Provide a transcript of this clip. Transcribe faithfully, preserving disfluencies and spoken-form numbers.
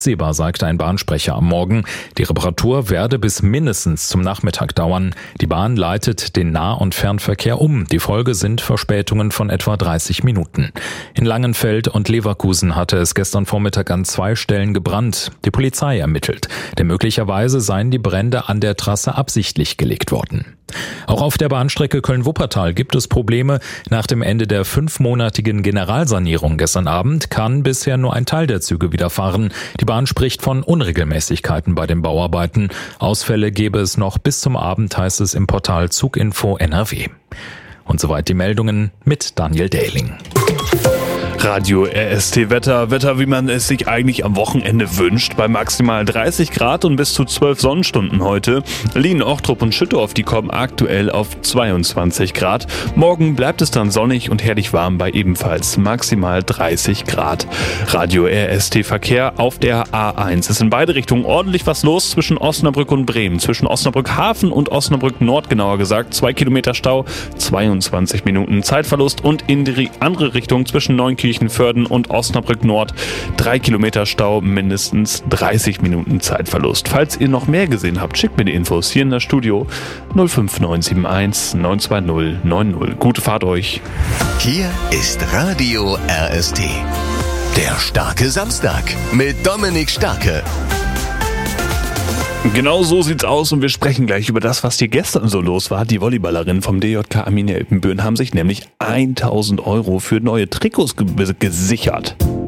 Sehbar, sagte ein Bahnsprecher am Morgen. Die Reparatur werde bis mindestens zum Nachmittag dauern. Die Bahn leitet den Nah- und Fernverkehr um. Die Folge sind Verspätungen von etwa dreißig Minuten. In Langenfeld und Leverkusen hatte es gestern Vormittag an zwei Stellen gebrannt. Die Polizei ermittelt, denn möglicherweise seien die Brände an der Trasse absichtlich gelegt worden. Auch auf der Bahnstrecke Köln-Wuppertal gibt es Probleme. Nach dem Ende der fünfmonatigen Generalsanierung gestern Abend kann bisher nur ein Teil der Züge wieder fahren. Die Bahn spricht von Unregelmäßigkeiten bei den Bauarbeiten. Ausfälle gäbe es noch bis zum Abend, heißt es im Portal Zuginfo N R W. Und soweit die Meldungen mit Daniel Dehling. Radio R S T Wetter. Wetter, wie man es sich eigentlich am Wochenende wünscht. Bei maximal dreißig Grad und bis zu zwölf Sonnenstunden heute. Lien, Ochtrup und Schüttorf, die kommen aktuell auf zweiundzwanzig Grad. Morgen bleibt es dann sonnig und herrlich warm bei ebenfalls maximal dreißig Grad. Radio R S T Verkehr auf der A eins. Es ist in beide Richtungen ordentlich was los zwischen Osnabrück und Bremen. Zwischen Osnabrück Hafen und Osnabrück Nord genauer gesagt. Zwei Kilometer Stau, zweiundzwanzig Minuten Zeitverlust und in die andere Richtung zwischen Neunkirchen, Förden und Osnabrück Nord. Drei Kilometer Stau, mindestens dreißig Minuten Zeitverlust. Falls ihr noch mehr gesehen habt, schickt mir die Infos hier in das Studio null fünf neun sieben eins neun zwei null neun null. Gute Fahrt euch. Hier ist Radio R S T. Der starke Samstag mit Dominik Starke. Genau so sieht's aus und wir sprechen gleich über das, was hier gestern so los war. Die Volleyballerinnen vom D J K Arminia Ippenbüren haben sich nämlich tausend Euro für neue Trikots ge- gesichert.